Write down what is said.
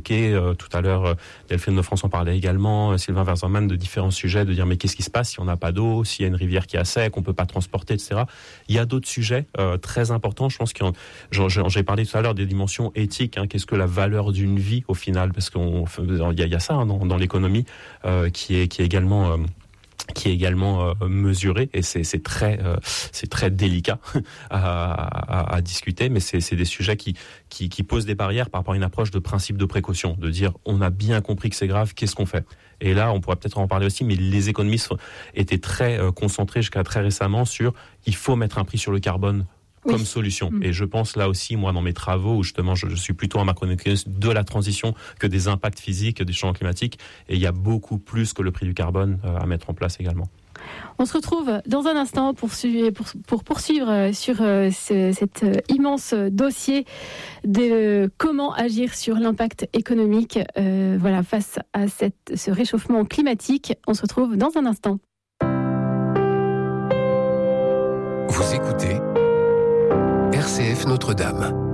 compliqué. Tout à l'heure, Delphine de France en parlait également, Sylvain Verzeman, de différents sujets, de dire mais qu'est-ce qui se passe si on n'a pas d'eau, s'il y a une rivière qui est à sec, on peut pas transporter, etc. Il y a d'autres sujets très importants. Je pense j'ai parlé tout à l'heure des dimensions éthiques. Qu'est-ce que la valeur d'une vie au final, parce qu'il y a ça dans l'économie qui est également mesuré, et c'est très délicat à discuter, mais c'est des sujets qui posent des barrières par rapport à une approche de principe de précaution, de dire on a bien compris que c'est grave, qu'est-ce qu'on fait? Et là, on pourrait peut-être en parler aussi, mais les économistes étaient très concentrés jusqu'à très récemment sur il faut mettre un prix sur le carbone comme solution. Et je pense là aussi, moi, dans mes travaux, où justement je suis plutôt en macroéconomie de la transition que des impacts physiques des changements climatiques, et il y a beaucoup plus que le prix du carbone à mettre en place également. On se retrouve dans un instant pour poursuivre sur cet immense dossier de comment agir sur l'impact économique face à ce réchauffement climatique. On se retrouve dans un instant. Vous écoutez RCF Notre-Dame.